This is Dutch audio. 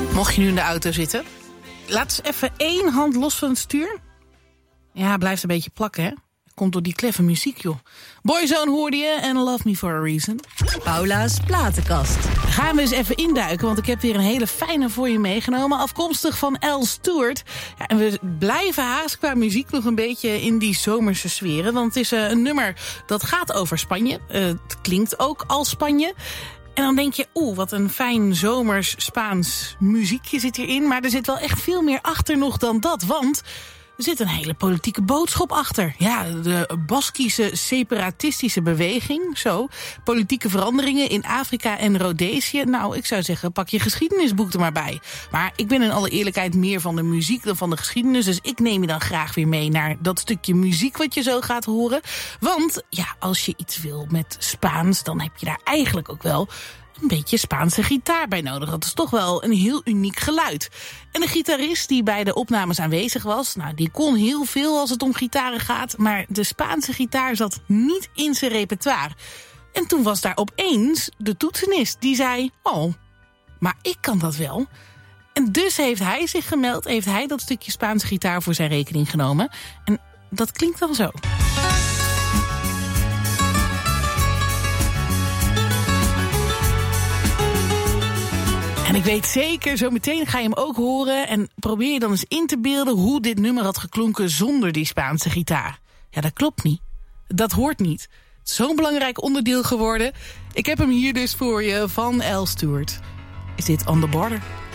Mocht je nu in de auto zitten, laat eens even 1 hand los van het stuur. Ja, blijft een beetje plakken, hè? Komt door die kleffe muziek, joh. Boyzone hoorde je en Love Me For A Reason. Paula's platenkast. Gaan we eens even induiken, want ik heb weer een hele fijne voor je meegenomen. Afkomstig van Al Stewart. Ja, en we blijven haast qua muziek nog een beetje in die zomerse sferen. Want het is een nummer dat gaat over Spanje. Het klinkt ook als Spanje. En dan denk je, wat een fijn zomers Spaans muziekje zit hierin. Maar er zit wel echt veel meer achter nog dan dat, want er zit een hele politieke boodschap achter. Ja, de Baskische separatistische beweging, zo. Politieke veranderingen in Afrika en Rhodesië. Nou, ik zou zeggen, pak je geschiedenisboek er maar bij. Maar ik ben in alle eerlijkheid meer van de muziek dan van de geschiedenis. Dus ik neem je dan graag weer mee naar dat stukje muziek wat je zo gaat horen. Want ja, als je iets wil met Spaans, dan heb je daar eigenlijk ook wel een beetje Spaanse gitaar bij nodig. Dat is toch wel een heel uniek geluid. En de gitarist die bij de opnames aanwezig was, nou, die kon heel veel als het om gitaren gaat, maar de Spaanse gitaar zat niet in zijn repertoire. En toen was daar opeens de toetsenist die zei, maar ik kan dat wel. En dus heeft hij zich gemeld, heeft hij dat stukje Spaanse gitaar voor zijn rekening genomen. En dat klinkt dan zo. En ik weet zeker, zo meteen ga je hem ook horen. En probeer je dan eens in te beelden hoe dit nummer had geklonken zonder die Spaanse gitaar. Ja, dat klopt niet. Dat hoort niet. Het is zo'n belangrijk onderdeel geworden. Ik heb hem hier dus voor je van Al Stewart. Is dit On The Border?